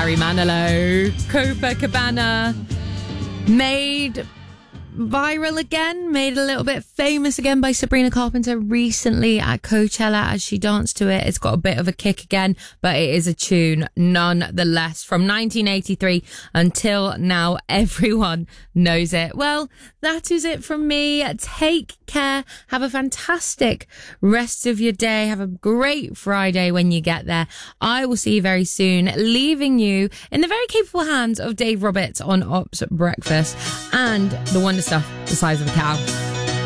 Barry Manilow, Copacabana, made viral again, made a little bit famous again by Sabrina Carpenter recently at Coachella as she danced to it. It's got a bit of a kick again, but it is a tune nonetheless. From 1983 until now, everyone knows it. Well, that is it from me. Take care. Have a fantastic rest of your day. Have a great Friday when you get there. I will see you very soon, leaving you in the very capable hands of Dave Roberts on Ops Breakfast and the wonder stuff the size of a cow.